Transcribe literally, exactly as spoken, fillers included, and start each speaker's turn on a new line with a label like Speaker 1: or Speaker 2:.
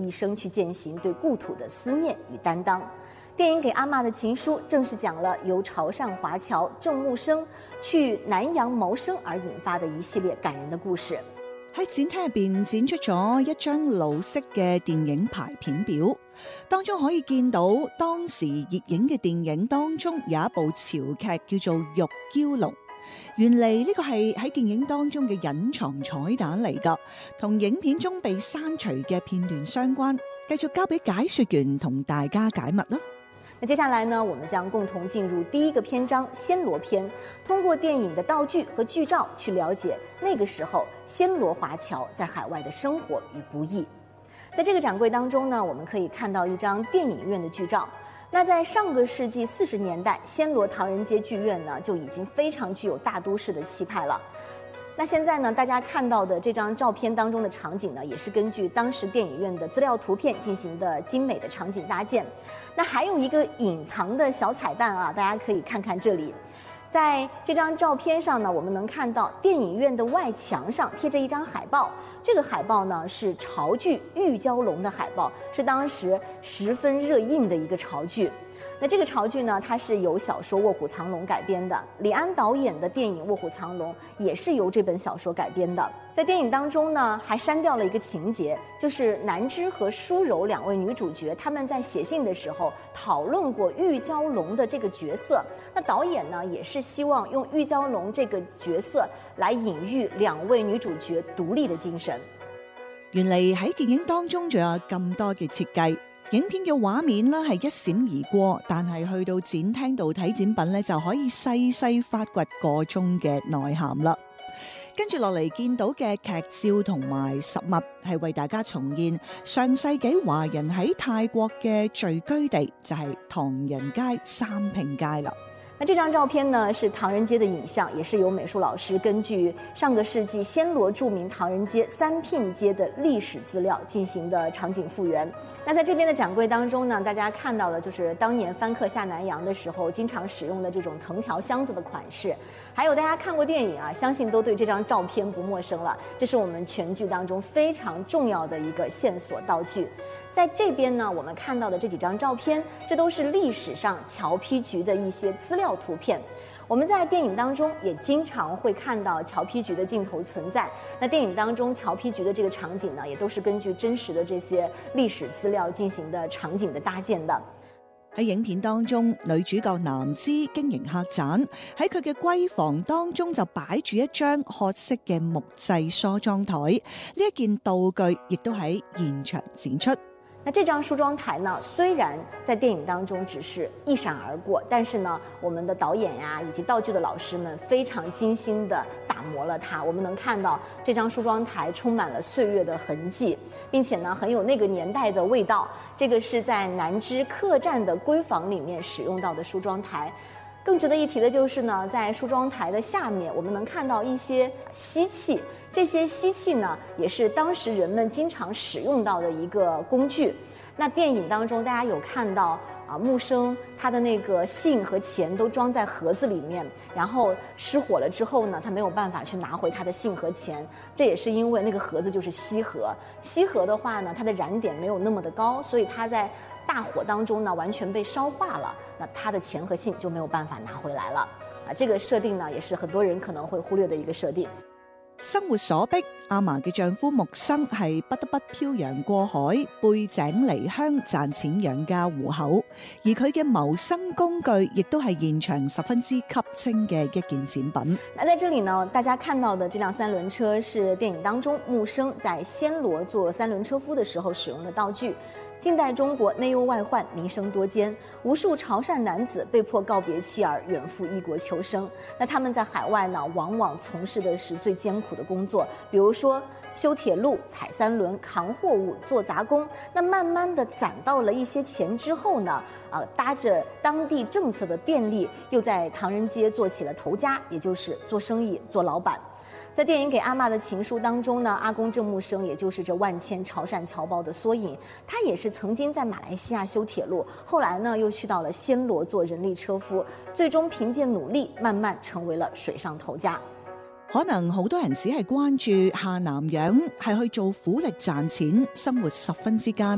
Speaker 1: 一生去践行对故土的思念与担当。电影《给阿嬷的情書》正是讲了由潮汕华侨郑木生去南洋谋生而引發的一系列感人的故事。
Speaker 2: 喺展廳入邊展出咗一張老式嘅電影排片表，當中可以見到當時熱映嘅電影當中有一部潮劇叫做《玉嬌龍》。原嚟呢個係喺電影當中嘅隱藏彩蛋嚟㗎，同影片中被刪除嘅片段相關。繼續交俾解說員同大家解密啦。
Speaker 1: 那接下来呢，我们将共同进入第一个篇章暹罗篇，通过电影的道具和剧照去了解那个时候暹罗华侨在海外的生活与不易。在这个展柜当中呢，我们可以看到一张电影院的剧照。那在上个世纪四十年代，暹罗唐人街剧院呢就已经非常具有大都市的气派了。那现在呢，大家看到的这张照片当中的场景呢，也是根据当时电影院的资料图片进行的精美的场景搭建。那还有一个隐藏的小彩蛋啊，大家可以看看这里。在这张照片上呢，我们能看到电影院的外墙上贴着一张海报，这个海报呢是潮剧《玉娇龙》的海报，是当时十分热映的一个潮剧。那这个潮剧呢，它是由小说《卧虎藏龙》改编的，李安导演的电影《卧虎藏龙》也是由这本小说改编的。在电影当中呢，还删掉了一个情节，就是南枝和舒柔两位女主角，她们在写信的时候讨论过玉娇龙的这个角色。那导演呢，也是希望用玉娇龙这个角色来隐喻两位女主角獨立的精神。
Speaker 2: 原嚟喺電影當中仲有咁多嘅設計。影片嘅畫面咧係一閃而過，但係去到展廳度睇展品咧就可以細細發掘個中嘅內涵啦。跟住落嚟見到嘅劇照同埋實物係為大家重現上世紀華人喺泰國嘅聚居地，就係唐人街三拼街啦。
Speaker 1: 那这张照片呢是唐人街的影像，也是由美术老师根据上个世纪暹罗著名唐人街三拼街的历史资料进行的场景复原。那在这边的展柜当中呢，大家看到的就是当年番客下南洋的时候经常使用的这种藤条箱子的款式。还有大家看过电影啊，相信都对这张照片不陌生了，这是我们全剧当中非常重要的一个线索道具。在这边呢，我们看到的这几张照片，这都是历史上侨批局的一些资料图片。我们在电影当中也经常会看到侨批局的镜頭存在。那電影當中僑批局的這個場景呢，也都是根據真實的這些歷史資料進行的場景的搭建的。
Speaker 2: 喺影片當中，女主角南枝經營客棧，喺佢嘅閨房當中就擺住一張褐色嘅木製梳妝台，呢一件道具亦都喺現場展出。
Speaker 1: 那这张梳妆台呢，虽然在电影当中只是一闪而过，但是呢，我们的导演呀以及道具的老师们非常精心的打磨了它。我们能看到这张梳妆台充满了岁月的痕迹，并且呢，很有那个年代的味道。这个是在南枝客栈的闺房里面使用到的梳妆台。更值得一提的就是呢，在梳妆台的下面，我们能看到一些锡器。这些锡器呢，也是当时人们经常使用到的一个工具。那电影当中，大家有看到啊，木生他的那个信和钱都装在盒子里面，然后失火了之后呢，他没有办法去拿回他的信和钱，这也是因为那个盒子就是锡盒。锡盒的话呢，它的燃点没有那么的高，所以它在大火当中呢完全被烧化了，那他的錢和信就沒有辦法拿回來了啊。這個設定呢，也是很多人可能會忽略的一個設定。
Speaker 2: 生活所逼，阿嫲嘅丈夫木生係不得不漂洋過海，背井離鄉賺錢養家糊口，而佢嘅謀生工具亦都係現場十分之吸睛嘅一件展品。
Speaker 1: 那在這裡呢，大家看到的這輛三輪車是電影當中木生在暹羅做三輪車夫的時候使用的道具。近代中國內憂外患，民生多艱，無數潮汕男子被迫告別妻兒，遠赴異國求生。那他們在海外呢，往往從事的是最艱苦的工作，比如說修鐵路、踩三輪、扛貨物、做雜工。那慢慢的攢到了一些錢之後呢，啊，搭着當地政策的便利，又在唐人街做起了頭家，也就是做生意、做老闆。在電影《給阿嬷的情書》當中呢，阿公鄭木生也就是這萬千潮汕僑胞的縮影，他也是曾經在馬來西亞修鐵路，後來呢又去到了暹羅做人力車夫，最終憑借努力慢慢成為了水上頭家。
Speaker 2: 可能好多人只係關注下南洋係去做苦力賺錢，生活十分之艱